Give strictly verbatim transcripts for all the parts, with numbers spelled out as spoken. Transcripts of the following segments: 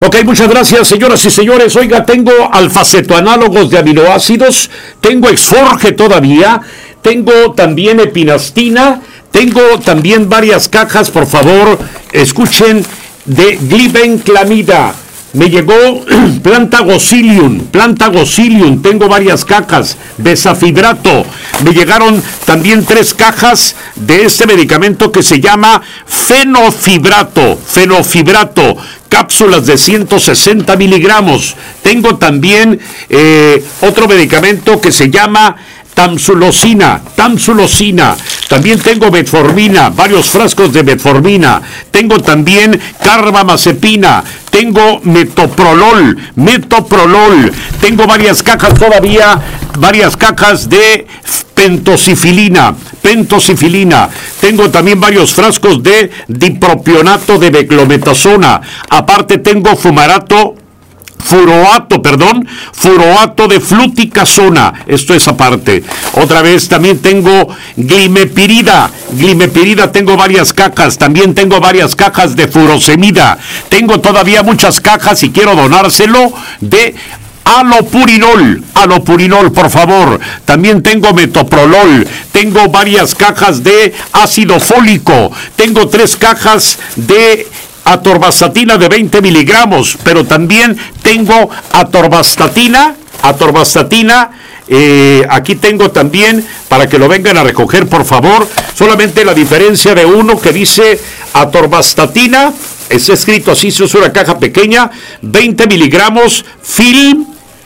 Ok, muchas gracias, señoras y señores. Oiga, tengo alfacetoanálogos de aminoácidos, tengo Exforge todavía, tengo también epinastina, tengo también varias cajas, por favor, escuchen, de glibenclamida. Me llegó Plantagocilium, Plantagocilium, tengo varias cajas, Bezafibrato. Me llegaron también tres cajas de este medicamento que se llama Fenofibrato, Fenofibrato, cápsulas de ciento sesenta miligramos. Tengo también eh, otro medicamento que se llama Tamsulosina, Tamsulosina. También tengo metformina, varios frascos de metformina. Tengo también carbamazepina. Tengo metoprolol, metoprolol. Tengo varias cajas todavía, varias cajas de pentosifilina, pentosifilina. Tengo también varios frascos de dipropionato de beclometasona. Aparte tengo fumarato, furoato, perdón, furoato de fluticasona, esto es aparte. Otra vez también tengo glimepirida, glimepirida, tengo varias cajas, también tengo varias cajas de furosemida, tengo todavía muchas cajas y quiero donárselo de alopurinol, alopurinol, por favor. También tengo metoprolol, tengo varias cajas de ácido fólico, tengo tres cajas de atorvastatina de veinte miligramos, pero también tengo atorvastatina, atorvastatina, eh, aquí tengo también, para que lo vengan a recoger, por favor, solamente la diferencia de uno que dice atorvastatina, es escrito así, es una caja pequeña, veinte miligramos, film,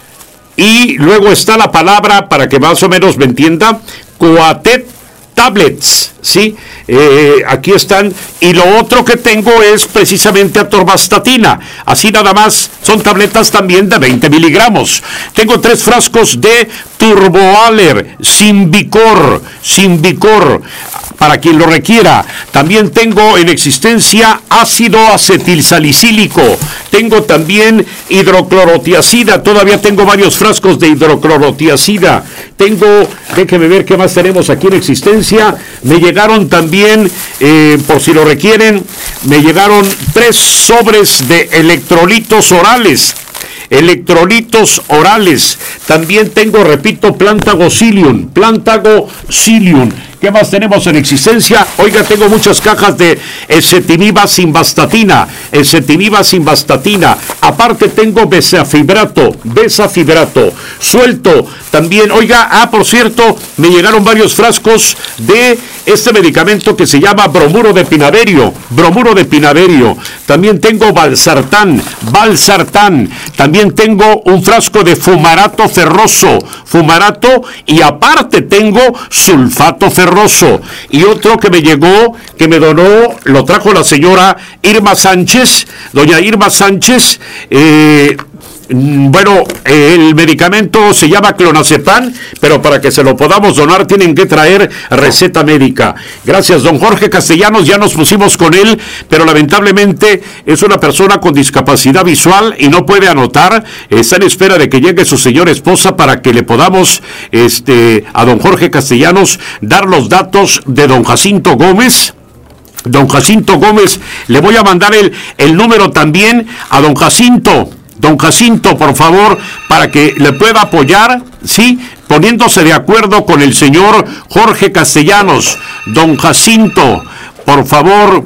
y luego está la palabra, para que más o menos me entienda, Coatet tablets, ¿sí? Eh, aquí están, y lo otro que tengo es precisamente atorvastatina, así nada más, son tabletas también de veinte miligramos. Tengo tres frascos de Turboaler, sin Vicor, sin Vicor, para quien lo requiera. También tengo en existencia ácido acetilsalicílico, tengo también hidroclorotiazida, todavía tengo varios frascos de hidroclorotiazida, tengo, déjenme ver qué más tenemos aquí en existencia. Me llegaron también, eh, por si lo requieren, me llegaron tres sobres de electrolitos orales, electrolitos orales. También tengo, repito, Plantagocilium, Plantagocilium. ¿Qué más tenemos en existencia? Oiga, tengo muchas cajas de ezetimiba simvastatina, ezetimiba simvastatina. Aparte tengo bezafibrato, bezafibrato. Suelto también. Oiga, ah, por cierto, me llegaron varios frascos de este medicamento que se llama bromuro de pinaverio, bromuro de pinaverio. También tengo valsartán, valsartán. También tengo un frasco de fumarato ferroso, fumarato, y aparte tengo sulfato ferroso. Y otro que me llegó, que me donó, lo trajo la señora Irma Sánchez, doña Irma Sánchez, eh, bueno, eh, el medicamento se llama clonazepam, pero para que se lo podamos donar tienen que traer receta médica. Gracias, don Jorge Castellanos, ya nos pusimos con él, pero lamentablemente es una persona con discapacidad visual y no puede anotar. Está en espera de que llegue su señora esposa para que le podamos, este, a don Jorge Castellanos, dar los datos de don Jacinto Gómez. Don Jacinto Gómez, le voy a mandar el, el número también a don Jacinto. Don Jacinto, por favor, para que le pueda apoyar, ¿sí? Poniéndose de acuerdo con el señor Jorge Castellanos. Don Jacinto, por favor,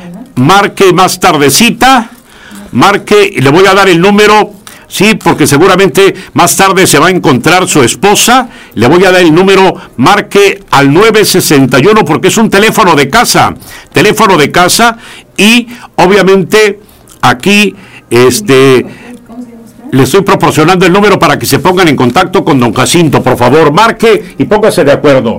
marque más tardecita, marque, le voy a dar el número, sí, porque seguramente más tarde se va a encontrar su esposa. Le voy a dar el número, marque al nueve sesenta y uno, porque es un teléfono de casa, teléfono de casa, y obviamente aquí, este... le estoy proporcionando el número para que se pongan en contacto con don Jacinto. Por favor, marque y póngase de acuerdo.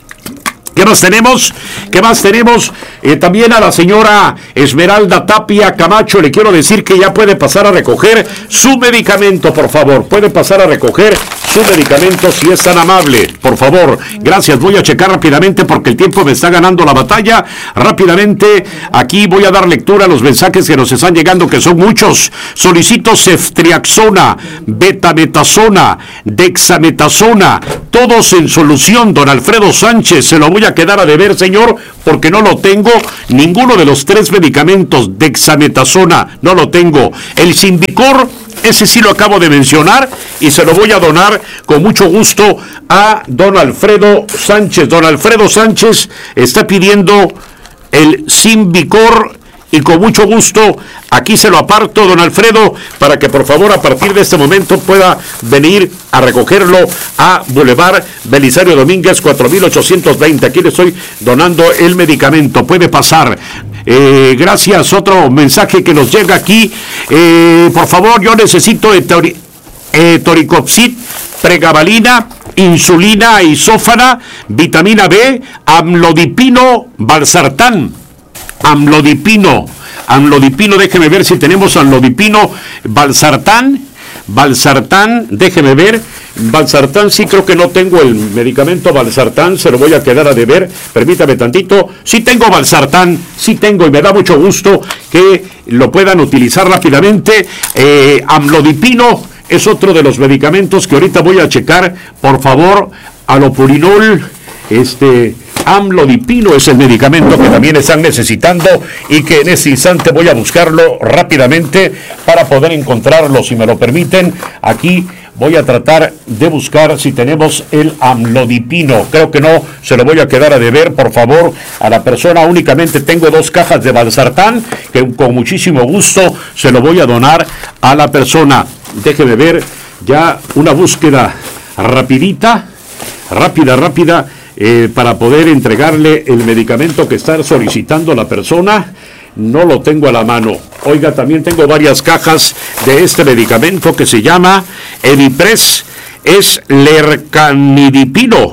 ¿Qué más tenemos? ¿Qué más tenemos? Eh, también a la señora Esmeralda Tapia Camacho le quiero decir que ya puede pasar a recoger su medicamento, por favor. Puede pasar a recoger su medicamento si es tan amable, por favor. Gracias, voy a checar rápidamente porque el tiempo me está ganando la batalla. Rápidamente, aquí voy a dar lectura a los mensajes que nos están llegando, que son muchos. Solicito ceftriaxona, betametasona, dexametasona, todos en solución, don Alfredo Sánchez, se lo voy a quedar a deber, señor, porque no lo tengo, ninguno de los tres medicamentos, dexametasona, no lo tengo. El Simbicor, ese sí lo acabo de mencionar y se lo voy a donar con mucho gusto a don Alfredo Sánchez. Don Alfredo Sánchez está pidiendo el Simbicor y con mucho gusto aquí se lo aparto, don Alfredo, para que por favor a partir de este momento pueda venir a recogerlo a Boulevard Belisario Domínguez cuatro mil ochocientos veinte. Aquí le estoy donando el medicamento, puede pasar. Eh, gracias. Otro mensaje que nos llega aquí, eh, por favor, yo necesito etori, eh, Toricopsid, pregabalina, insulina isófana, vitamina B, amlodipino, valsartán, amlodipino, amlodipino, déjeme ver si tenemos amlodipino, valsartán, valsartán, déjeme ver, valsartán, sí creo que no tengo el medicamento valsartán, se lo voy a quedar a deber, permítame tantito, sí tengo valsartán, sí tengo y me da mucho gusto que lo puedan utilizar rápidamente. eh, amlodipino es otro de los medicamentos que ahorita voy a checar, por favor, alopurinol, este... amlodipino es el medicamento que también están necesitando y que en este instante voy a buscarlo rápidamente para poder encontrarlo, si me lo permiten. Aquí voy a tratar de buscar si tenemos el amlodipino. Creo que no, se lo voy a quedar a deber, por favor, a la persona. Únicamente tengo dos cajas de valsartán que con muchísimo gusto se lo voy a donar a la persona. Déjeme ver ya una búsqueda rapidita, rápida, rápida. Eh, para poder entregarle el medicamento que está solicitando la persona. No lo tengo a la mano. Oiga, también tengo varias cajas de este medicamento que se llama Evipres. Es lercanidipino.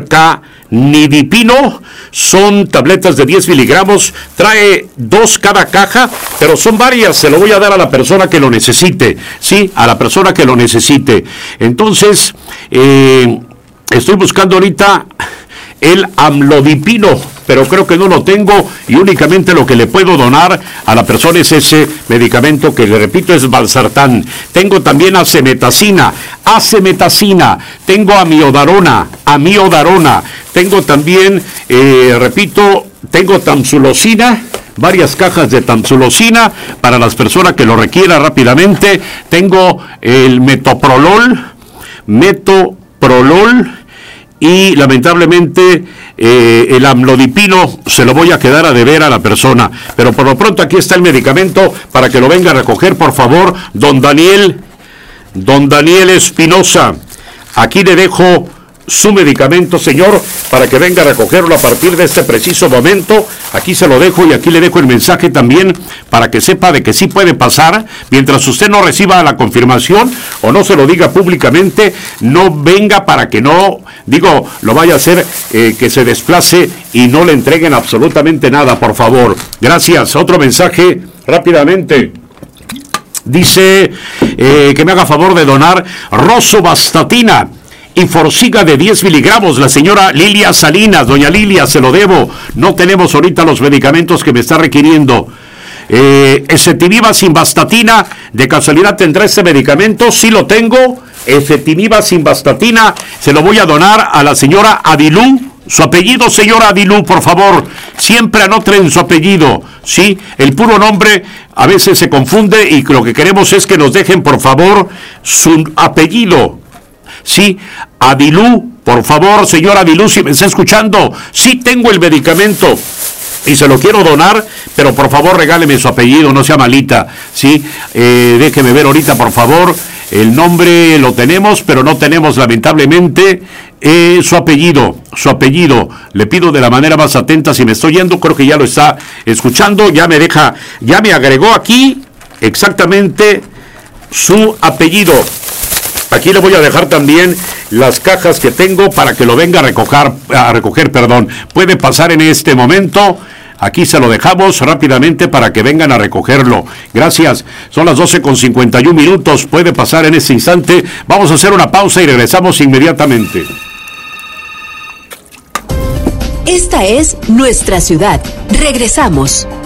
Lercanidipino. Son tabletas de diez miligramos. Trae dos cada caja, pero son varias. Se lo voy a dar a la persona que lo necesite. Sí, a la persona que lo necesite. Entonces, eh, estoy buscando ahorita el amlodipino, pero creo que no lo tengo y únicamente lo que le puedo donar a la persona es ese medicamento que, le repito, es valsartán. Tengo también acemetacina, acemetacina, tengo amiodarona, amiodarona, tengo también, eh, repito, tengo tamsulosina, varias cajas de tamsulosina para las personas que lo requieran rápidamente. Tengo el metoprolol, metoprolol, y lamentablemente eh, el amlodipino se lo voy a quedar a deber a la persona. Pero por lo pronto aquí está el medicamento para que lo venga a recoger, por favor, don Daniel, don Daniel Espinosa. Aquí le dejo su medicamento, señor, para que venga a recogerlo a partir de este preciso momento. Aquí se lo dejo y aquí le dejo el mensaje también para que sepa de que sí puede pasar. Mientras usted no reciba la confirmación o no se lo diga públicamente, no venga para que no, digo, lo vaya a hacer eh, que se desplace y no le entreguen absolutamente nada, por favor. Gracias. Otro mensaje rápidamente. Dice eh, que me haga favor de donar rosuvastatina y Forxiga de diez miligramos, la señora Lilia Salinas. Doña Lilia, se lo debo, no tenemos ahorita los medicamentos que me está requiriendo. Eh, Ezetimiba simvastatina, de casualidad tendrá este medicamento, sí lo tengo. Ezetimiba simvastatina, se lo voy a donar a la señora Adilú. Su apellido, señora Adilú, por favor, siempre anoten su apellido, ¿sí? El puro nombre a veces se confunde y lo que queremos es que nos dejen, por favor, su apellido. Sí, Adilú, por favor, señora Adilú, si me está escuchando, sí tengo el medicamento y se lo quiero donar, pero por favor regáleme su apellido, no sea malita, sí, eh, déjeme ver ahorita, por favor, el nombre lo tenemos, pero no tenemos lamentablemente eh, su apellido, su apellido, le pido de la manera más atenta, si me estoy yendo, creo que ya lo está escuchando, ya me deja, ya me agregó aquí exactamente su apellido. Aquí le voy a dejar también las cajas que tengo para que lo venga a recoger, a recoger, perdón. Puede pasar en este momento. Aquí se lo dejamos rápidamente para que vengan a recogerlo. Gracias. Son las doce con cincuenta y un minutos. Puede pasar en este instante. Vamos a hacer una pausa y regresamos inmediatamente. Esta es nuestra ciudad. Regresamos.